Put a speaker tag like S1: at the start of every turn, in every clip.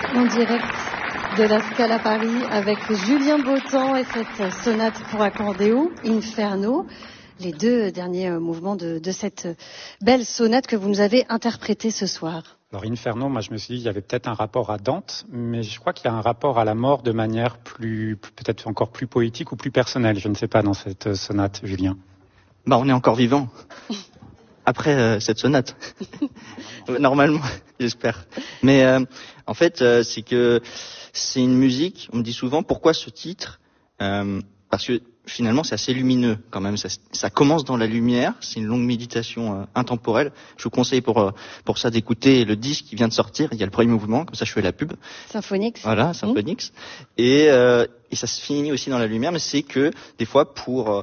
S1: En direct de la Scala Paris avec Julien Bottant et cette sonate pour accordéon, Inferno, les deux derniers mouvements de cette belle sonate que vous nous avez interprétée ce soir.
S2: Alors Inferno, moi je me suis dit il y avait peut-être un rapport à Dante, mais je crois qu'il y a un rapport à la mort de manière peut-être encore plus poétique ou plus personnelle, je ne sais pas, dans cette sonate, Julien.
S3: On est encore vivant après cette sonate. Normalement, j'espère. Mais en fait, c'est que c'est une musique, on me dit souvent, pourquoi ce titre parce que finalement, c'est assez lumineux quand même. Ça commence dans la lumière, c'est une longue méditation intemporelle. Je vous conseille pour ça d'écouter le disque qui vient de sortir. Il y a le premier mouvement, comme ça je fais la pub.
S1: Symphonix.
S3: Voilà, Symphonix. Et ça se finit aussi dans la lumière, mais c'est que des fois,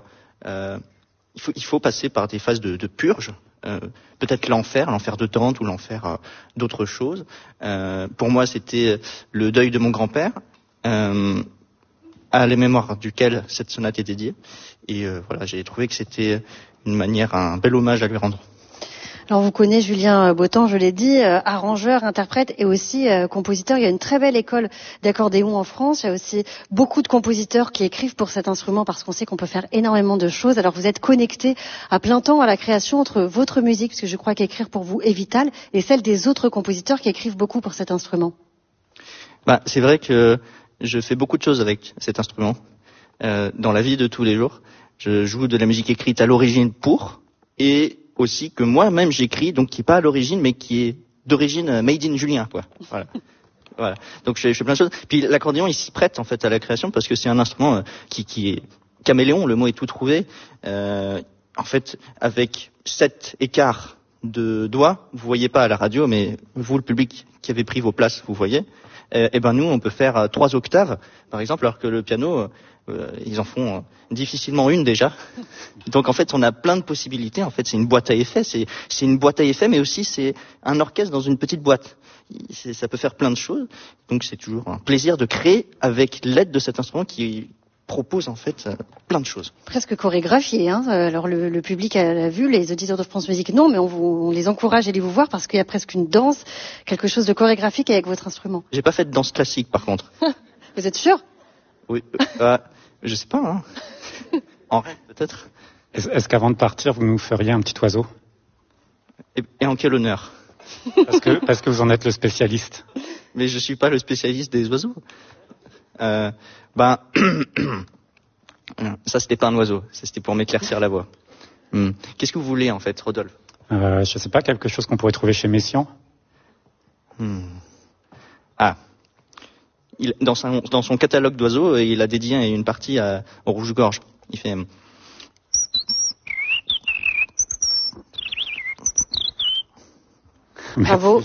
S3: il faut passer par des phases de purge. Peut-être l'enfer de Dante ou l'enfer d'autres choses. Pour moi, c'était le deuil de mon grand-père, à la mémoire duquel cette sonate est dédiée. Et voilà, j'ai trouvé que c'était un bel hommage à lui rendre.
S1: Alors vous connaissez Julien Bottant, je l'ai dit, arrangeur, interprète et aussi compositeur. Il y a une très belle école d'accordéon en France. Il y a aussi beaucoup de compositeurs qui écrivent pour cet instrument parce qu'on sait qu'on peut faire énormément de choses. Alors vous êtes connecté à plein temps à la création entre votre musique, parce que je crois qu'écrire pour vous est vital, et celle des autres compositeurs qui écrivent beaucoup pour cet instrument.
S3: C'est vrai que je fais beaucoup de choses avec cet instrument dans la vie de tous les jours. Je joue de la musique écrite à l'origine et aussi que moi-même j'écris, donc qui est pas à l'origine, mais qui est d'origine made in Julien, quoi. Voilà. Donc je fais plein de choses. Puis l'accordéon, il s'y prête en fait à la création parce que c'est un instrument qui est caméléon. Le mot est tout trouvé. En fait, avec 7 écarts de doigts, vous voyez pas à la radio, mais vous, le public qui avez pris vos places, vous voyez. Nous, on peut faire 3 octaves, par exemple, alors que le piano, ils en font difficilement une déjà. Donc en fait, on a plein de possibilités. En fait, c'est une boîte à effets. C'est une boîte à effets, mais aussi c'est un orchestre dans une petite boîte. Ça peut faire plein de choses. Donc c'est toujours un plaisir de créer avec l'aide de cet instrument qui propose en fait plein de choses.
S1: Presque chorégraphié, hein. Alors le public a vu, les auditeurs de France Musique non, mais on les encourage à aller vous voir parce qu'il y a presque une danse, quelque chose de chorégraphique avec votre instrument.
S3: J'ai pas fait de danse classique par contre.
S1: Vous êtes sûr?
S3: Oui, je sais pas, hein. En rêve peut-être.
S2: Est-ce qu'avant de partir, vous nous feriez un petit oiseau?
S3: Et en quel honneur?
S2: Parce que vous en êtes le spécialiste.
S3: Mais je suis pas le spécialiste des oiseaux. Ça c'était pas un oiseau, c'était pour m'éclaircir la voix. Qu'est-ce que vous voulez en fait, Rodolphe?
S2: Je sais pas, quelque chose qu'on pourrait trouver chez Messiaen.
S3: Dans son catalogue d'oiseaux, il a dédié une partie au rouge-gorge. Il fait...
S1: Bravo.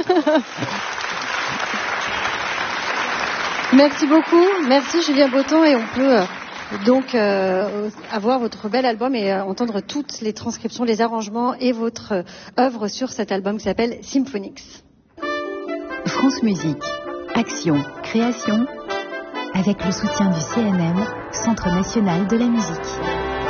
S1: Merci beaucoup. Merci Julien Bottant. Et on peut donc avoir votre bel album et entendre toutes les transcriptions, les arrangements et votre œuvre sur cet album qui s'appelle Symphonix.
S4: France Musique. Action, création, avec le soutien du CNM, Centre National de la Musique.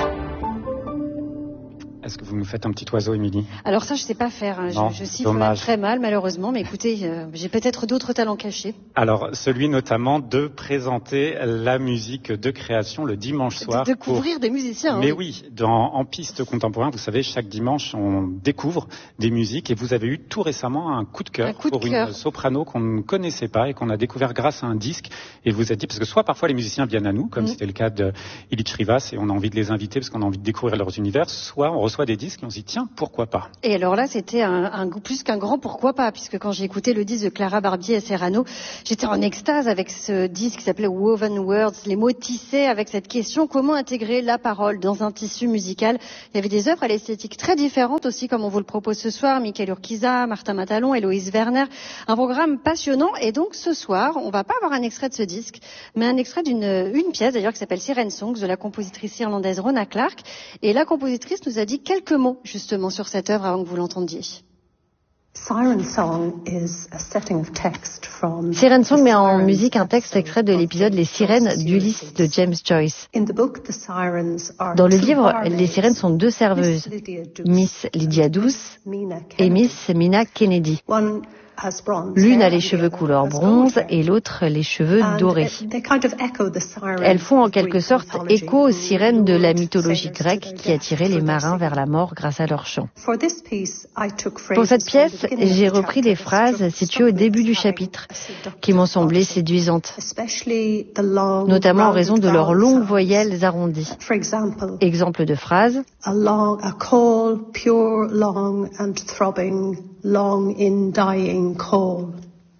S2: Est-ce que vous nous faites un petit oiseau, Émilie?
S1: Alors ça, je sais pas faire.
S2: Non,
S1: je siffle très mal, malheureusement. Mais écoutez, j'ai peut-être d'autres talents cachés.
S2: Alors, celui notamment de présenter la musique de création le dimanche soir.
S1: De découvrir des musiciens.
S2: Mais oui, en piste contemporain, vous savez, chaque dimanche, on découvre des musiques. Et vous avez eu tout récemment un coup de cœur pour une soprano qu'on ne connaissait pas et qu'on a découvert grâce à un disque. Et vous êtes dit, parce que soit parfois les musiciens viennent à nous, comme c'était le cas de Illich Rivas, et on a envie de les inviter parce qu'on a envie de découvrir leurs univers, soit on reçoit des disques et on se dit tiens, pourquoi pas.
S1: Et alors là, c'était plus qu'un grand pourquoi pas, puisque quand j'ai écouté le disque de Clara Barbier et Serrano, j'étais en extase avec ce disque qui s'appelait Woven Words, les mots tissés avec cette question, comment intégrer la parole dans un tissu musical. Il y avait des œuvres à l'esthétique très différentes aussi, comme on vous le propose ce soir, Michael Urquiza, Martin Matalon, Héloïse Werner, un programme passionnant. Et donc ce soir, on va pas avoir un extrait de ce disque, mais un extrait d'une pièce d'ailleurs qui s'appelle Siren Songs de la compositrice irlandaise Rona Clark. Et la compositrice nous a dit quelques mots justement sur cette œuvre avant que vous l'entendiez.
S5: Siren Song
S1: met en musique un texte extrait de l'épisode Les Sirènes d'Ulysse de James Joyce. Dans le livre, les sirènes sont 2 serveuses, Miss Lydia Douce et Miss Mina Kennedy.
S6: L'une a les cheveux couleur bronze et l'autre les cheveux dorés. Elles font en quelque sorte écho aux sirènes de la mythologie grecque qui attiraient les marins vers la mort grâce à leur chant. Pour cette pièce, j'ai repris les phrases situées au début du chapitre qui m'ont semblé séduisantes, notamment en raison de leurs longues voyelles arrondies. Exemple de phrase.
S5: A call, pure, long and throbbing, long in dying call.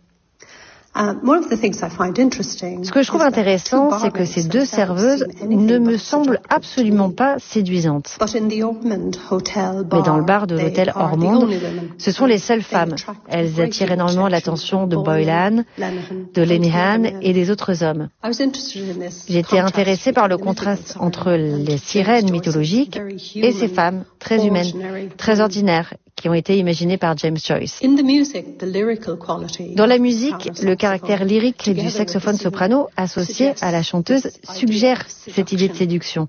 S6: Ce que je trouve intéressant, c'est que ces deux serveuses ne me semblent absolument pas séduisantes. Mais dans le bar de l'hôtel Ormond, ce sont les seules femmes. Elles attirent énormément l'attention de Boylan, de Lenihan et des autres hommes. J'ai été intéressée par le contraste entre les sirènes mythologiques et ces femmes très humaines, très ordinaires, qui ont été imaginées par James Joyce. Dans la musique, le caractère lyrique du saxophone soprano associé à la chanteuse suggère cette idée de séduction.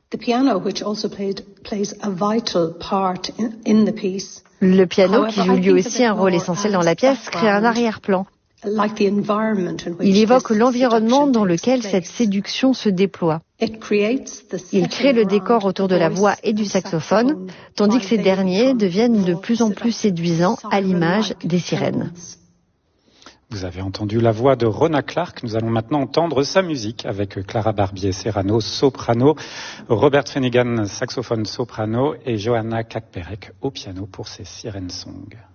S6: Le piano, qui joue lui aussi un rôle essentiel dans la pièce, crée un arrière-plan. Il évoque l'environnement dans lequel cette séduction se déploie. Il crée le décor autour de la voix et du saxophone, tandis que ces derniers deviennent de plus en plus séduisants à l'image des sirènes.
S2: Vous avez entendu la voix de Rona Clark. Nous allons maintenant entendre sa musique avec Clara Barbier-Serrano, soprano, Robert Finnegan, saxophone soprano et Johanna Kakperek au piano pour ses Sirène Songs.